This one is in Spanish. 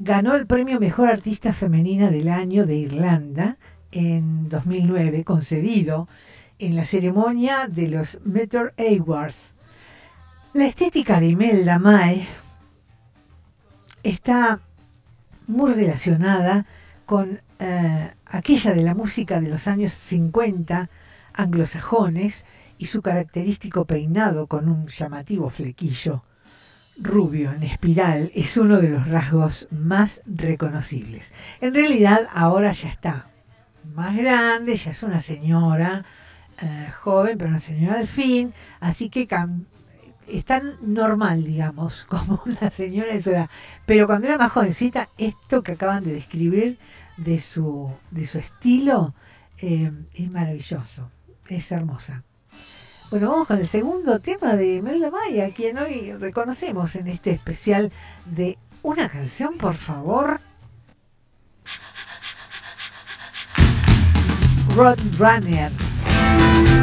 ganó el premio Mejor Artista Femenina del Año de Irlanda en 2009, concedido en la ceremonia de los Met Awards. La estética de Imelda May está muy relacionada con aquella de la música de los años 50 anglosajones y su característico peinado con un llamativo flequillo rubio en espiral es uno de los rasgos más reconocibles. En realidad ahora ya está más grande, ya es una señora joven, pero una señora al fin, así que es tan normal, digamos, como una señora de su edad. Pero cuando era más jovencita, esto que acaban de describir de su estilo es maravilloso, es hermosa. Bueno, vamos con el segundo tema de Imelda May, a quien hoy reconocemos en este especial de una canción, por favor. Roadrunner.